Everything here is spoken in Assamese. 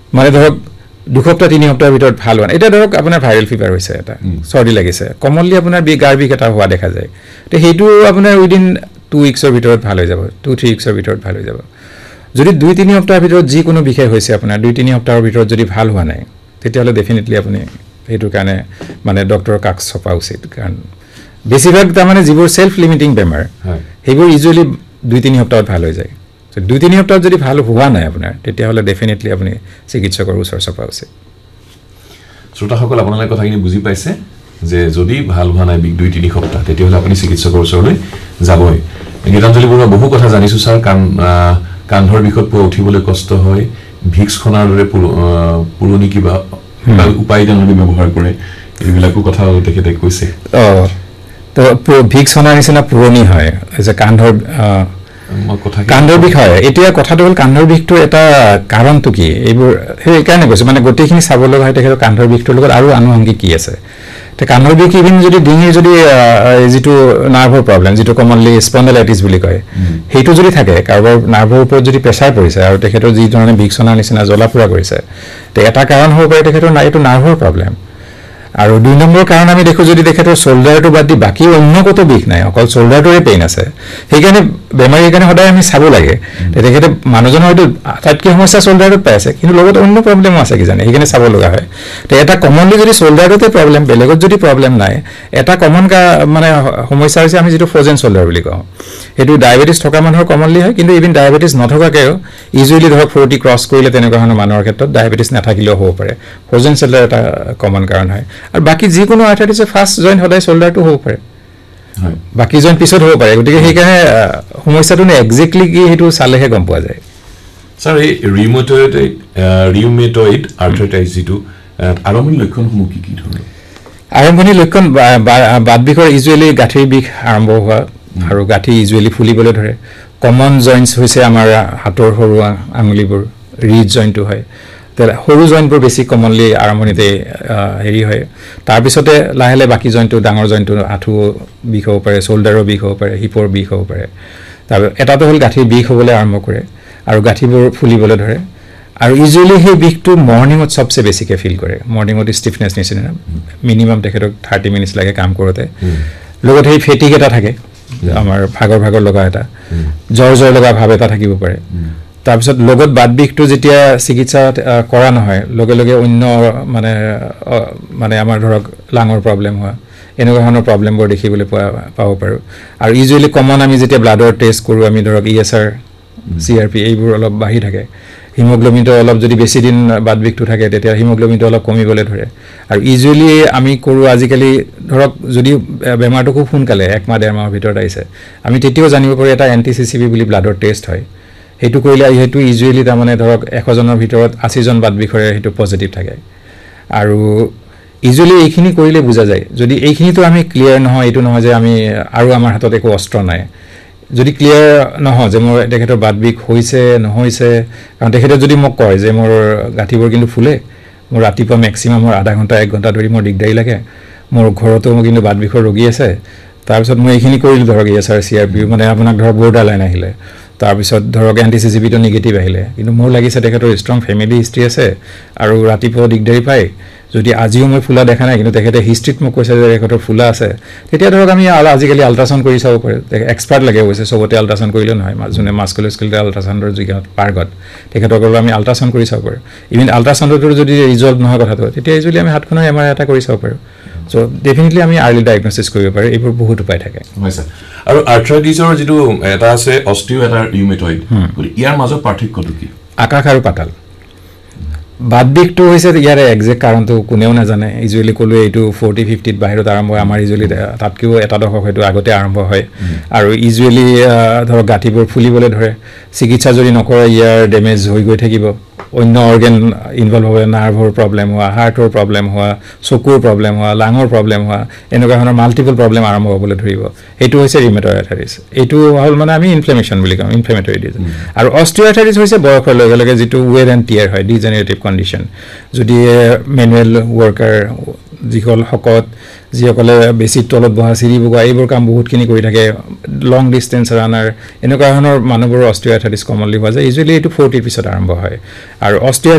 মানে ধৰক 2 সপ্তাহ 3 সপ্তাহৰ ভিতৰত ভাল হোৱা এটা ধৰক আপোনাৰ ভাইৰেল ফিভাৰ হৈছে এটা চৰ্দি লাগিছে কমনলি আপোনাৰ গাৰ বিষ এটা হোৱা দেখা যায় তে সেইটো আপোনাৰ উইদিন 2 উইকছৰ ভিতৰত ভাল হৈ যাব 2-3 উইকছৰ ভিতৰত ভাল হৈ যাব যদি 2-3 সপ্তাহৰ ভিতৰত যি কোনো বিষয় হৈছে আপোনাৰ 2-3 সপ্তাহৰ ভিতৰত যদি ভাল হোৱা নাই তেতিয়াহ'লে ডেফিনেটলি আপুনি সেইটো কাৰণে মানে ডক্টৰৰ কাষ চপা উচিত কাৰণ বেছিভাগ তাৰমানে যিবোৰ সেলফ লিমিটিং বেমাৰ সেইবোৰ ইউজুৱেলি 2-3 সপ্তাহত ভাল হৈ যায় সো 2-3 সপ্তাহত যদি ভাল হোৱা নাই আপোনাৰ তেতিয়াহ'লে ডেফিনেটলি আপুনি চিকিৎসকৰ ওচৰ চপা উচিত শ্ৰোতাসকল আপোনালোকে কথাখিনি বুজি পাইছে যে যদি ভাল হোৱা নাই 2-3 সপ্তাহ তেতিয়াহ'লে আপুনি চিকিৎসকৰ ওচৰলৈ যাবই গীতাঞ্জলি বৰুৱা বহু কথা জানিছো স্যাৰ কান্ধৰ বিষত পুৱা উঠিবলৈ কষ্ট হয় ভিক্স খনাৰ দৰে পুৰণি কিবা উপায় তেওঁলোকে ব্যৱহাৰ কৰে এইবিলাকো কথা তেখেতে কৈছে তো ভিক্স খনাৰ নিচিনা পুৰণি হয় যে কান্ধৰ বিষ হয় এতিয়া কথাটো হ'ল কান্ধৰ বিষটো এটা কাৰণটো কি এইবোৰ সেইকাৰণে কৈছে মানে গোটেইখিনি চাব লগা হয় তেখেতৰ কান্ধৰ বিষটোৰ লগত আৰু আনুষংগিক কি আছে তে কান্ধৰ বিষ ইভিন যদি ডিঙিৰ যদি যিটো নাৰ্ভৰ প্ৰব্লেম যিটো কমনলি স্পন্ডাইলাইটিছ বুলি কয় সেইটো যদি থাকে কাৰোবাৰ নাৰ্ভৰ ওপৰত যদি প্ৰেছাৰ পৰিছে আৰু তেখেতৰ যি ধৰণে ভিক্স খনাৰ নিচিনা জ্বলা-পোৰা কৰিছে তে এটা কাৰণ হ'ব পাৰে তেখেতৰ এইটো নাৰ্ভৰ প্ৰব্লেম আৰু 2 নম্বৰ কাৰণ আমি দেখো যদি তেখেতৰ শোল্ডাৰটো বাদ দি বাকি অন্য কতো বিষ নাই অকল শোল্ডাৰটোৰে পেইন আছে সেইকাৰণে বেমাৰী কাৰণে সদায় আমি চাব লাগে তেখেতে মানুহজন হয়তো আটাইতকৈ সমস্যা শোল্ডাৰটোত পাইছে কিন্তু লগত অন্য প্ৰব্লেমো আছে কি জানে সেইকাৰণে চাব লগা হয় তে এটা কমনলি যদি শোল্ডাৰটোতে প্ৰব্লেম বেলেগত যদি প্ৰব্লেম নাই এটা কমন মানে সমস্যা হৈছে আমি যেটো ফ্ৰজেন শোল্ডাৰ বুলি কওঁ হেতু ডায়াবেটিস থকা মানুহৰ কমনলি হয় কিন্তু ইভিন ডায়াবেটিস নথকাকেও ইউজুৱেলি ধৰক 40 ক্ৰছ কৰিলে তেনেকুৱা ধৰণৰ মানুহৰ ক্ষেত্ৰত ডায়াবেটিস নাথাকিলেও হ'ব পাৰে ফ্ৰজেন শোল্ডাৰ এটা কমন কাৰণ হয় আৰু বাকি যিকোনো আৰ্থৰাইটিছৰ ফাৰ্ষ্ট জইন্ট সদায় শোল্ডাৰটো হ'ব পাৰে বাকি জইন্ট পিছত হ'ব পাৰে গতিকে সেইকাৰণে সমস্যাটো এক্স্যাক্টলি কি হেতু চালেহে গম পোৱা যায় স্যাৰ এই ৰিউমেটয়েড আৰ্থৰাইটিছ যেটো আৰম্ভণি লক্ষণসমূহ কি ধৰণৰ আৰম্ভণি লক্ষণ বাত বিষৰ ইউজুৱেলি গাঁঠিৰ বিষ আৰম্ভ হোৱা আৰু গাঁঠি ইউজুৱেলি ফুলিবলৈ ধৰে কমন জইন্টছ হৈছে আমাৰ হাতৰ সৰু আঙুলিবোৰ ৰিজ জইন্টটো হয় সৰু জইন্টবোৰ বেছি কমনলি আৰম্ভণিতে হেৰি হয় তাৰ পিছতে লাহেলে বাকি জইন্টটো ডাঙৰ জইন্টটো আঁঠু বিষ হ'ব পাৰে শোল্ডাৰৰ বিষ হ'ব পাৰে হিপৰ বিষ হ'ব পাৰে তাৰ এটাটো হ'ল গাঁঠিৰ বিষ হ'বলৈ আৰম্ভ কৰে আৰু গাঁঠিবোৰ ফুলিবলৈ ধৰে আৰু ইউজুৱেলি সেই বিষটো মৰ্নিঙত সবচে বেছিকে ফিল কৰে মৰ্নিঙত ষ্টিফনেছ নিচিনা মিনিমাম তেখেতক 30 মিনিটছ লাগে কাম কৰোতে লগত সেই ফেটিক এটা থাকে আমাৰ ভাগৰ লগা এটা জ্বৰ লগা ভাৱ এটা থাকিব পাৰে তাৰ পিছত লগত বাত বিষটো যেতিয়া চিকিৎসা কৰা নহয় লগে অন্য মানে আমাৰ ধৰক লাঙৰ প্ৰব্লেম হোৱা এনেকুৱা ধৰণৰ প্ৰব্লেমবোৰ দেখিবলৈ পাব পাৰো আৰু ইউজুৱেলি কমন আমি যেতিয়া ব্লাডৰ টেষ্ট কৰো আমি ধৰক ESR CRP এইবোৰ অলপ বাঢ়ি থাকে হিমোগ্লোবিনটো অলপ যদি বেছি দিন বাত বিষটো থাকে তেতিয়া হিমোগ্লোবিনটো অলপ কমিবলৈ ধৰে আৰু ইউজুৱেলি আমি কৰো আজিকালি ধৰক যদি বেমাৰটো খুব সোনকালে 1 মাহ 1.5 মাহৰ ভিতৰত আহিছে আমি তেতিয়াও জানিব পাৰো এটা NTCCB বুলি ব্লাডৰ টেষ্ট হয় হেতু কৰিলে হেতু ইউজুৱেলি তাৰ মানে ধৰক 100 জনৰ ভিতৰত 80 জন বাত বিষৰে হেতু পজিটিভ থাকে আৰু ইউজুৱেলি এইখিনি কৰিলে বুজা যায় যদি এইখিনিটো আমি ক্লিয়াৰ নহয় এটো নহয় যে আমি আৰু আমাৰ হাতত একো অস্ত্ৰ নাই যদি ক্লিয়াৰ নহয় যে মোৰ তেখেতৰ বাত বিষ হৈছে নহৈছে কাৰণ তেখেতে যদি মোক কয় যে মোৰ গাঁঠিবোৰ কিন্তু ফুলে মোৰ ৰাতিপুৱা মেক্সিমাম আধা ঘণ্টা 1 ঘণ্টা ধৰি মোৰ দিগদাৰি লাগে মোৰ ঘৰতো মোৰ কিন্তু বাত বিষৰ ৰোগী আছে তাৰ পিছত মই এইখিনি কৰিলো ধৰক ESR CRP মানে আপোনাক ধৰক বৰ্ডাৰ লাইন আহিলে তাৰ পিছত ধৰক NTCCB টো নেগেটিভ আহিলে কিন্তু মোৰ লাগিছে তেখেতৰ ষ্ট্ৰং ফেমিলি হিষ্ট্ৰী আছে আৰু ৰাতিপুৱা দিগদাৰি পায় যদি আজিও মই ফুলা দেখা নাই কিন্তু তেখেতে হিষ্ট্ৰীত মোক কৈছে যে তেখেতৰ ফুলা আছে তেতিয়া ধৰক আমি আজিকালি আল্ট্ৰাসাউণ্ড কৰি চাব পাৰে এক্সপাৰ্ট লাগে হৈছে সবতে আল্ট্ৰাসাউণ্ড কৰিলে নহয় মাজুনে মাস্কুলোস্কেলেটাল আল্ট্ৰাসাউণ্ডৰ পাৰ্গত তেখেতসকলক আমি আল্ট্ৰাসাউণ্ড কৰি চাব পাৰো ইভিন আল্ট্ৰাসাউণ্ডৰ যদি ৰিজল্ট নহয় কথাটো তেতিয়া ইউজুৱেলি আমি হাতখনৰ MRI এটা কৰি চাব পাৰো সো ডেফিনেটলি আমি আৰ্লি ডায়াগনচিছ কৰিব পাৰো এইবোৰ বহুত উপায় থাকে হয় স্যাৰ আৰু আৰ্থৰাইটিছৰ যেটো এটা আছে অস্টিও এটা ৰিউমেটয়েড ইয়াৰ মাজৰ পাৰ্থক্যটো কি আকাশ আৰু পাতাল বাত বিষটো হৈছে ইয়াৰে এক্সাক্ট কাৰণটো কোনেও নাজানে ইউজুৱেলি কলো এইটো 40-50 বাহিৰত আৰম্ভ হয় আমাৰ ইউজুৱেলি তাতকেও এটা দশক হয়তো আগতে আৰম্ভ হয় আৰু ইউজুৱেলি ধৰক গাঁঠিবোৰ ফুলিবলৈ ধৰে চিকিৎসা যদি নকৰে ইয়াৰ ডেমেজ হৈ গৈ থাকিব অন্য অৰ্গান ইনভলভ হয় নাৰ্ভৰ প্ৰব্লেম হোৱা হাৰ্টৰ প্ৰব্লেম হোৱা চকুৰ প্ৰব্লেম হোৱা লাঙৰ প্ৰব্লেম হোৱা এনেকুৱা ধৰণৰ মাল্টিপল প্ৰব্লেম আৰম্ভ হ'বলৈ ধৰিব এইটো হৈছে ৰিউমেটয়েড আৰ্থৰাইটিছ এইটো হ'ল মানে আমি ইনফ্লেমেশ্যন বুলি কওঁ ইনফ্লেমেটৰি ডিজিজ আৰু অস্টিওআৰ্থৰাইটিছ হৈছে বয়সৰ লগে লগে যেটো ওৱেৰ এণ্ড টিয়াৰ হয় ডিজেনাৰেটিভ কণ্ডিশ্যন যদি মেনুৱেল ৱৰ্কাৰ যিসকল শকত যিসকলে বেছি তলত বহা চিৰি বগা এইবোৰ কাম বহুতখিনি কৰি থাকে লং ডিষ্টেন্স ৰানাৰ এনেকুৱা ধৰণৰ মানুহবোৰ অস্টিওআৰ্থৰাইটিছ কমনলি হোৱা যায় ইউজুৱেলি এইটো 40 পিছত আৰম্ভ হয় আৰু